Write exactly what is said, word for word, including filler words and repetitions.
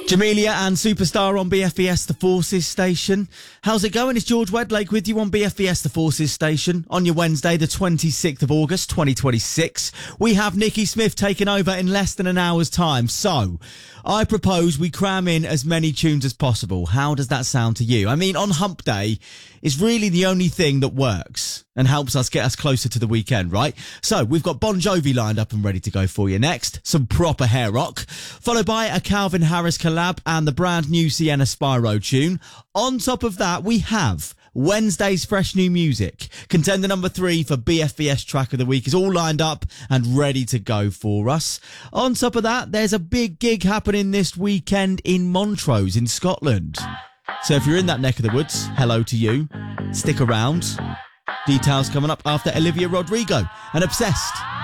Jamelia and Superstar on B F B S The Forces station. How's it going? It's George Wedlake with you on B F B S The Forces station on your Wednesday, the twenty-sixth of August, twenty twenty-six. We have Nikki Smith taking over in less than an hour's time. So, I propose we cram in as many tunes as possible. How does that sound to you? I mean, on Hump Day, it's really the only thing that works and helps us get us closer to the weekend, right? So, we've got Bon Jovi lined up and ready to go for you next. Some proper hair rock. Followed by a Calvin Harris collab and the brand new Sienna Spyro tune. On top of that, we have Wednesday's fresh new music. Contender number three for B F B S Track of the Week is all lined up and ready to go for us. On top of that, there's a big gig happening this weekend in Montrose in Scotland. So if you're in that neck of the woods, hello to you. Stick around. Details coming up after Olivia Rodrigo and Obsessed.